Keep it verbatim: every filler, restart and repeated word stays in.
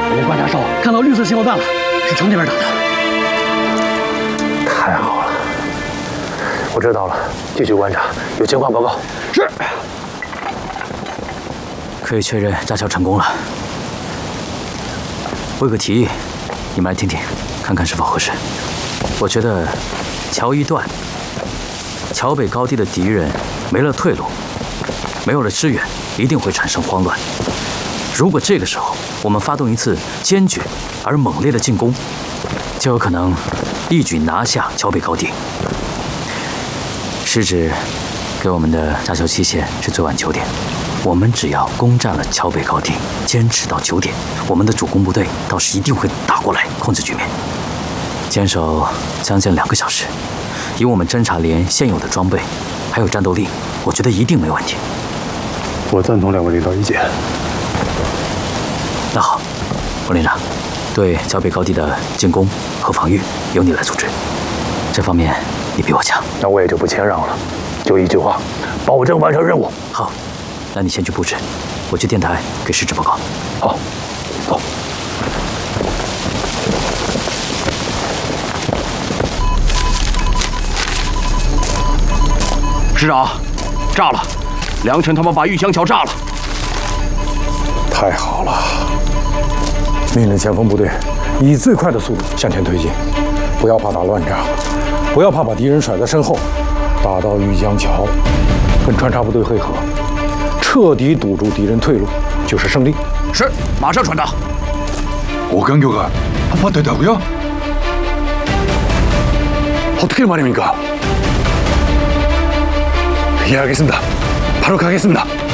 我们观察哨看到绿色信号弹了，是城那边打的。 太好了，我知道了，继续观察，有情况报告。是。 可以确认炸桥成功了。我有个提议，你们来听听，看看是否合适。我觉得桥一断，桥北高地的敌人没了退路，没有了支援，一定会产生慌乱。如果这个时候我们发动一次坚决而猛烈的进攻，就有可能一举拿下桥北高地。师旨给我们的炸桥期限是最晚九点，我们只要攻占了桥北高地，坚持到九点，我们的主攻部队到时一定会打过来控制局面。坚守将近两个小时，以我们侦察连现有的装备还有战斗力，我觉得一定没问题。 我赞同两位领导意见。 那好，冯连长，对桥北高地的进攻和防御由你来组织，这方面你比我强。 那我也就不谦让了，就一句话，保证完成任务。 好，那你先去布置，我去电台给师旨报告。 好，走。 师长，炸了！梁晨他们把玉江桥炸了。 太好了！命令前锋部队以最快的速度向前推进，不要怕打乱仗，不要怕把敌人甩在身后，打到玉江桥，跟穿插部队会合，彻底堵住敌人退路，就是胜利。 是，马上传达。 오강교가 한판됐다고요? 어떻게 말입니까? 예, 알겠습니다. 바로 가겠습니다.